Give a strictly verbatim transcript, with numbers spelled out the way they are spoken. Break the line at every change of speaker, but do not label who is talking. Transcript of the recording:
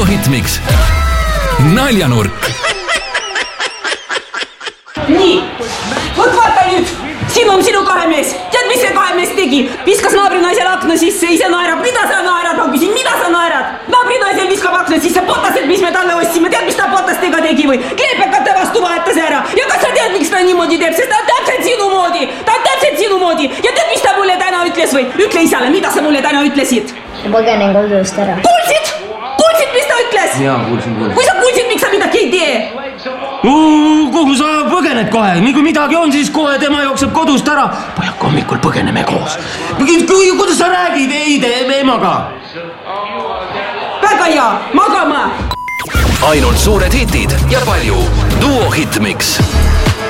Hitmix. Naljanurk.
Nii, võt vaata nüüd. Siin on sinu kahe mees. Tead, mis see kahe mees tegi? Viskas naabrinaisel akna sisse, ise naerab. Mida sa naerad? Ma küsin, mida sa naerad? Naabrinaisel viskab akna sisse potased, mis me talle ostsime. Tead, mis ta potastega tegi või? Kleepekate vastu vahetas ära. Ja kas sa tead, miks ta niimoodi teeb? Sest ta on täpselt sinu moodi. Ta on täpselt sinu moodi. Ja tead, mis ta mulle täna ütles või? Ütle isale, mida sa mulle täna ütlesid?
Ma põgenen kodust ära.
Kuulsid? Kuulsid, mis ta ütles?
Jaa, kuulsin, kuulsin.
Kui sa kuulsid, miks sa midagi ei tee?
Kuhu sa põgened kohe? Nii kui midagi on, siis kohe tema jookseb kodust ära. Pojak, hommikul põgeneme koos. Kuidas sa räägid eide emaga?
Väga hea, magama!
Ainult suured hitid ja palju Duo Hitmix.